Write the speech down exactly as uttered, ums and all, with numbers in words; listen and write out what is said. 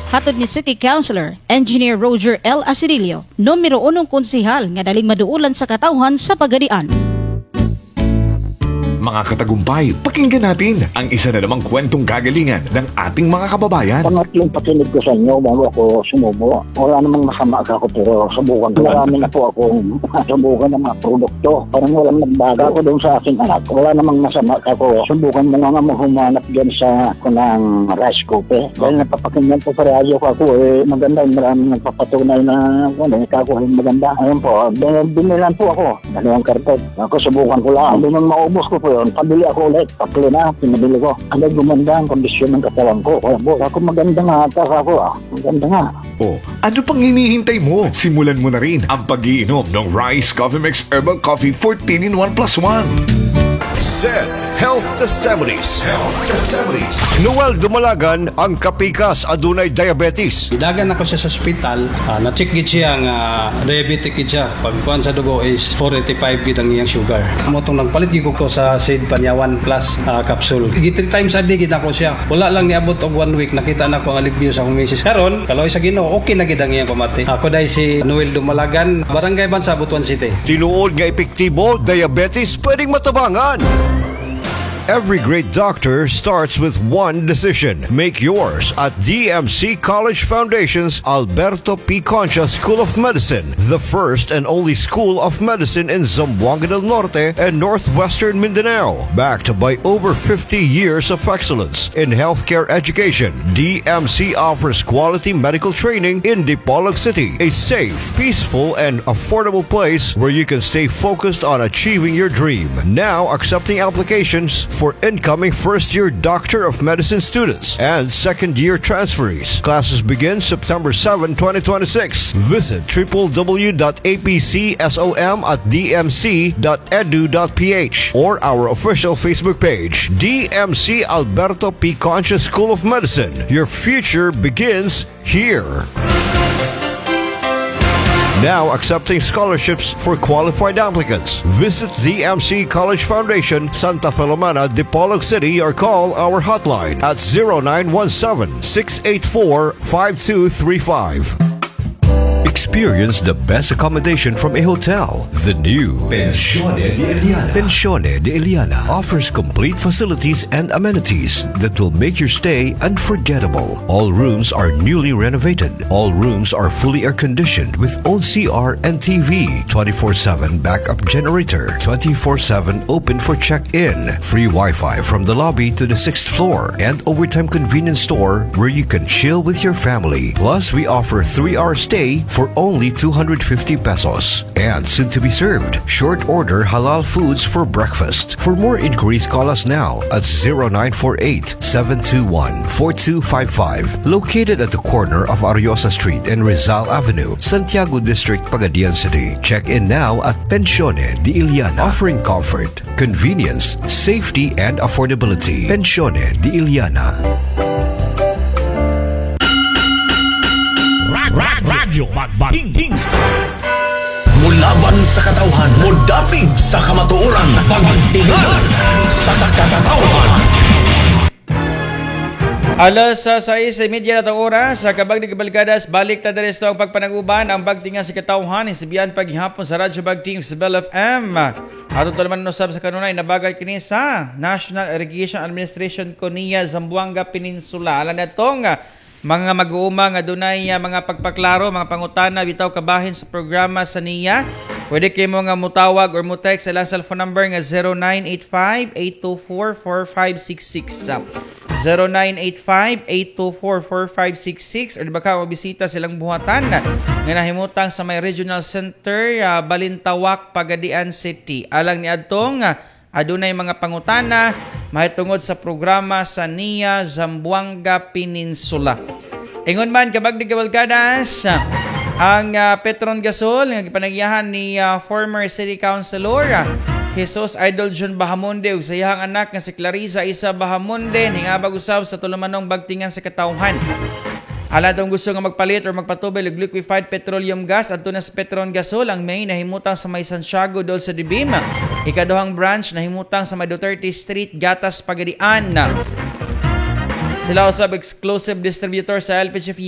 Hatod ni City Councilor Engineer Roger L. Asirilio, numero unong konsehal nga daling maduulan sa katawhan sa Pagadian. Mga katagumpay, pakinggan natin ang isa na namang kwentong kagalingan ng ating mga kababayan. Pangatlong pakinig ko sa inyo bago ako sumubo. Wala namang masama ako pero subukan ko. Marami na po akong subukan ng mga produkto. Parang walang nagbaga ako doon sa aking anak. Wala namang masama ako. Subukan mo nga nga humanap dyan sa kunang rice cooker. Dahil napapakinggan po sa radyo ko ako eh maganda. Maraming nagpapatunay na ano, ikakuhin maganda. Ayun po, binilan po ako. Dalawang karton. Ako subukan ko lang. Hindi nang maubos ko po yun. Pabili ako ulit. Tatlo na, pinabili ko. Ano gumanda ang kondisyon ng katawan ko. Kaya po, ako maganda nga ata ako ah. Maganda nga. O, ano pang hinihintay mo? Simulan mo na rin ang pag-iinom ng Rice Coffee Mix Herbal Coffee fourteen in one plus one. Z Health Testimonies. Health Testimonies. Noel Dumalagan, ang kapikas adunay diabetes. Idagan ako siya sa ospital, uh, na-check gid siya nga uh, diabetic gid siya. Pagkuan sa dugo is four eighty-five gid ang iyang sugar. Amo tong nagpalit gid ko sa Sid Panyawan Plus uh, capsule. Gid three times a day gid ako siya. Wala lang niabot og one week nakita na ko ang alivio sa akong misis. Karon, kaloy sa Ginoo, okay na gid ang iyang pamati. Ako dai si Noel Dumalagan, Barangay Bansa, Butuan City. Tinuod nga epektibo, diabetes pwedeng matabangan. Every great doctor starts with one decision. Make yours at D M C College Foundation's Alberto P. Concha School of Medicine, the first and only school of medicine in Zamboanga del Norte and northwestern Mindanao. Backed by over fifty years of excellence in healthcare education, D M C offers quality medical training in Dipolog City, a safe, peaceful, and affordable place where you can stay focused on achieving your dream. Now accepting applications for incoming first-year Doctor of Medicine students and second-year transferees. Classes begin September seventh, twenty twenty-six. Visit w w w dot a p c som at d m c dot e d u dot p h or our official Facebook page, D M C Alberto P. Concha School of Medicine. Your future begins here. Now accepting scholarships for qualified applicants. Visit D M C College Foundation, Santa Filomena, Dipolog City, or call our hotline at zero nine one seven, six eight four, five two three five. Experience the best accommodation from a hotel. The new Pensione de Eliana. Pensione de Eliana offers complete facilities and amenities that will make your stay unforgettable. All rooms are newly renovated. All rooms are fully air-conditioned with own C R and T V, twenty-four seven backup generator, twenty-four seven open for check-in, free Wi-Fi from the lobby to the sixth floor, and overtime convenience store where you can chill with your family. Plus, we offer three-hour stay for only two hundred fifty pesos. And soon to be served, short order halal foods for breakfast. For more inquiries, call us now at zero nine four eight, seven two one, four two five five. Located at the corner of Ariosa Street and Rizal Avenue, Santiago District, Pagadian City. Check in now at Pensione de Eliana, offering comfort, convenience, safety, and affordability. Pensione de Eliana. Radyo Magbating mulaban sa katauhan, mudapig sa kamatuoran, pagtingan sa katauhan. Alas sa sais sa media na itong oras, sa kabag ni Kabalgadas, balik ta deres ang pagpanaguban, ang bagtingan sa katauhan, isibihan paghihapon sa Radyo Bagting sa Bell F M. Ato to naman nosab sa kanunay, nabagay kini sa National Irrigation Administration Konia, Zamboanga Peninsula. Alam na itong mga mag-uuma nga dunay uh, mga pagpaklaro, mga pangutana bitaw kabahin sa programa sa niya. Pwede kayo mo nga mutawag or mutext sa ilang cellphone number nga zero nine eight five, eight two four, four five six six. zero nine eight five, eight two four, four five six six or di ba ka mabisita silang buhatan nga nahimutang sa may Regional Center, uh, Balintawak, Pagadian City. Alang ni adtong uh, adunay mga pangutana mahitungod sa programa sa N I A Zamboanga Peninsula. Ingon man kabag ni Kabalgadas, ang uh, Petron Gasol nga gipanagyahan ni uh, former City Councilor uh, Jesus Idol John Bahamonde ug sa iyang anak nga si Clarissa Isa Bahamonde hingabag usab sa tulumanong bagtingan sa katawhan. Ala daw gusto nga magpalit or magpatubay og liquefied petroleum gas adto na sa Petron Gasol, ang main nahimutang sa may Santiago dol sa Dibim. Ikaduhang branch nahimutang sa may Duterte Street, Gatas, Pagadian. Sila usab exclusive distributor sa L P G